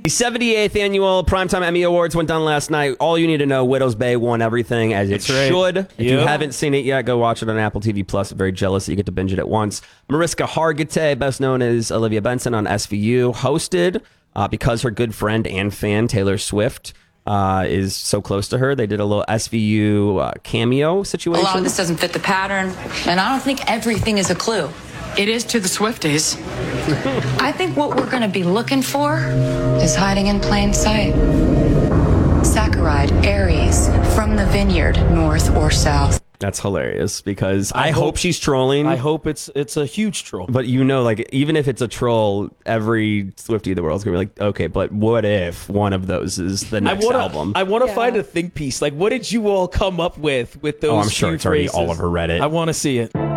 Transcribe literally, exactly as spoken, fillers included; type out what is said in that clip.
The seventy-eighth annual Primetime Emmy Awards went down last night. All you need to know, Widow's Bay won everything as it right. should. If Yep. you haven't seen it yet, go watch it on Apple T V Plus. Very jealous that you get to binge it at once. Mariska Hargitay, best known as Olivia Benson on S V U, hosted uh, because her good friend and fan Taylor Swift uh, is so close to her. They did a little S V U uh, cameo situation. A lot of this doesn't fit the pattern, and I don't think everything is a clue. It is to the Swifties. I think what we're going to be looking for is hiding in plain sight. Saccharide, Aries, from the vineyard, north or south. That's hilarious because I, I hope, hope- she's trolling. I hope it's it's a huge troll. But you know, like, even if it's a troll, every Swiftie in the world is going to be like, okay, but what if one of those is the next I wanna, album? I want to Yeah. find a think piece. Like, what did you all come up with with those? Oh, I'm sure few it's already phrases? all over Reddit. I want to see it.